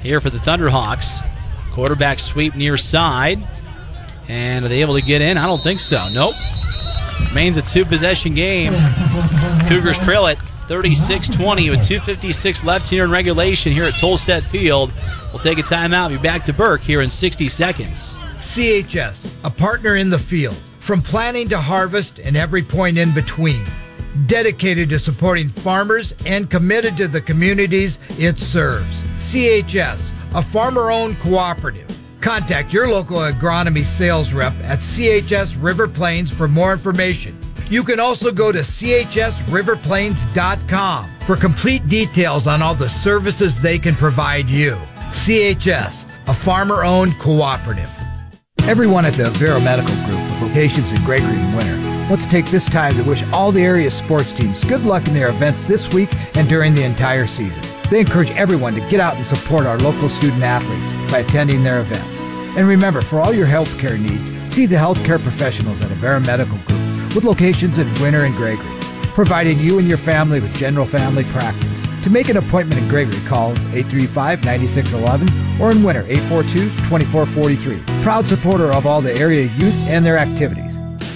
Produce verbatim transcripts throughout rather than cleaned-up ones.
here for the Thunderhawks. Quarterback sweep near side. And are they able to get in? I don't think so. Nope. Remains a two-possession game. Cougars trail it thirty-six twenty with two fifty-six left here in regulation here at Tolstedt Field. We'll take a timeout. Be back to Burke here in sixty seconds. C H S, a partner in the field, from planting to harvest and every point in between. Dedicated to supporting farmers and committed to the communities it serves. C H S, a farmer-owned cooperative. Contact your local agronomy sales rep at C H S River Plains for more information. You can also go to C H S river plains dot com for complete details on all the services they can provide you. C H S, a farmer-owned cooperative. Everyone at the Vero Medical Group, with locations in Gregory and Winter, wants to take this time to wish all the area sports teams good luck in their events this week and during the entire season. They encourage everyone to get out and support our local student athletes by attending their events. And remember, for all your healthcare needs, see the healthcare professionals at Avera Medical Group, with locations in Winter and Gregory, providing you and your family with general family practice. To make an appointment in Gregory, call eight three five, nine six one one or in Winter, eight four two, two four four three. Proud supporter of all the area youth and their activities.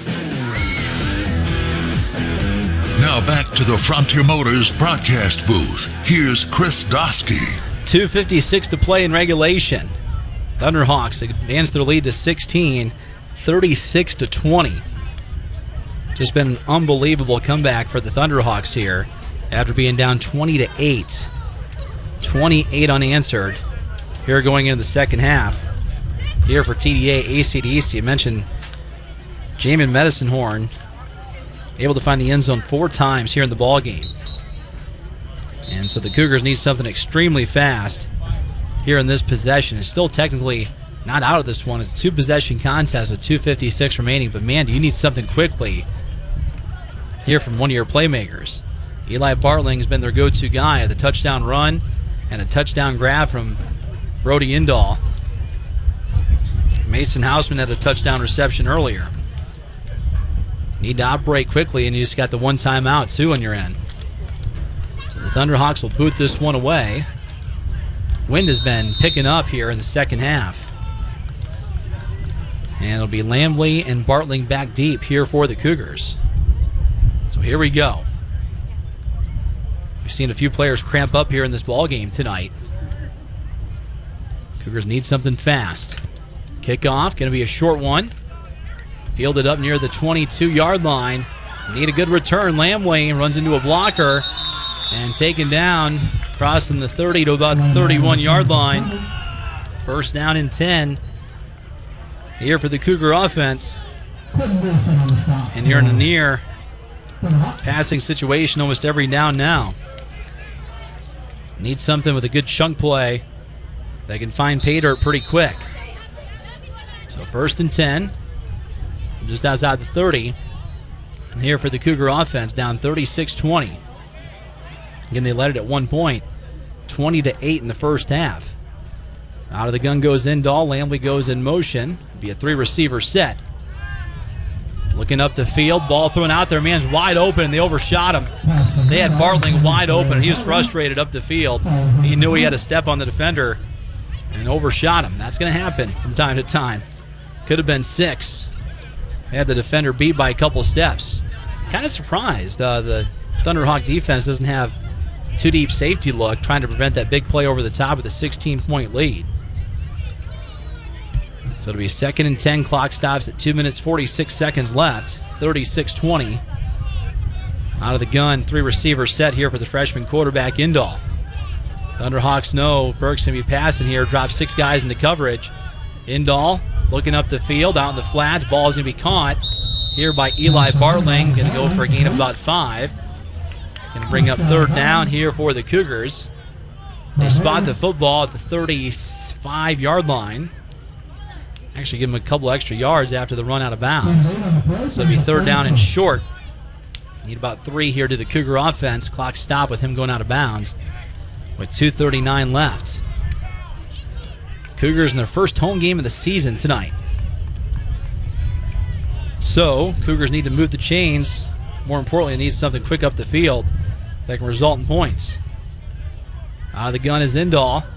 Now back to the Frontier Motors broadcast booth. Here's Chris Dosky. two fifty-six to play in regulation. Thunderhawks advance their lead to sixteen, thirty-six to twenty. Just been an unbelievable comeback for the Thunderhawks here after being down twenty to eight. twenty-eight unanswered here going into the second half. Here for T D A, A C D C. I mentioned Jamin Medicine Horn able to find the end zone four times here in the ball game. And so the Cougars need something extremely fast here in this possession. It's still technically not out of this one. It's a two-possession contest with two fifty-six remaining. But, man, do you need something quickly here from one of your playmakers. Eli Bartling has been their go-to guy at the touchdown run and a touchdown grab from Brody Indahl. Mason Hausman had a touchdown reception earlier. Need to operate quickly, and you just got the one timeout, too, on your end. So the Thunderhawks will boot this one away. Wind has been picking up here in the second half. And it'll be Lambley and Bartling back deep here for the Cougars. So here we go. We've seen a few players cramp up here in this ball game tonight. Cougars need something fast. Kickoff, going to be a short one. Fielded up near the twenty-two-yard line. Need a good return. Lambley runs into a blocker and taken down, crossing the thirty to about the thirty-one-yard line. First down and ten here for the Cougar offense. And you're in a near passing situation almost every down now. Need something with a good chunk play that can find pay dirt pretty quick. So first and ten, just outside the thirty. Here for the Cougar offense, down thirty-six twenty. Again, they led it at one point, twenty to eight in the first half. Out of the gun goes Indahl. Lambley goes in motion. Be a three-receiver set. Looking up the field, ball thrown out there. Man's wide open. They overshot him. They had Bartling wide open. He was frustrated up the field. He knew he had to step on the defender and overshot him. That's going to happen from time to time. Could have been six. They had the defender beat by a couple steps. Kind of surprised uh, the Thunderhawk defense doesn't have too deep safety look, trying to prevent that big play over the top with a sixteen-point lead. So it'll be second and ten. Clock stops at two minutes, forty-six seconds left. thirty-six twenty. Out of the gun, three receivers set here for the freshman quarterback, Indahl. Thunderhawks know Burke's going to be passing here. Drop six guys into coverage. Indahl looking up the field, out in the flats. Ball is going to be caught here by Eli Bartling. Going to go for a gain of about five. It's going to bring up third down here for the Cougars. They spot the football at the thirty-five-yard line. Actually give them a couple extra yards after the run out of bounds. So it'll be third down and short. Need about three here to the Cougar offense. Clock stop with him going out of bounds with two thirty-nine left. Cougars in their first home game of the season tonight. So Cougars need to move the chains. More importantly, they need something quick up the field that can result in points. Out of the gun is Indahl.